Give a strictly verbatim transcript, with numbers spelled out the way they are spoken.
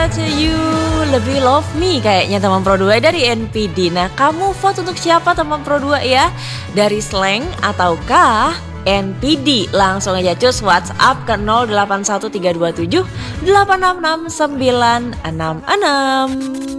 much you lebih love me kayaknya teman Pro dua dari N P D. Nah, kamu vote untuk siapa teman Pro dua ya? Dari slang ataukah N P D? Langsung aja cus WhatsApp ke nol delapan satu tiga dua tujuh delapan enam enam sembilan enam enam.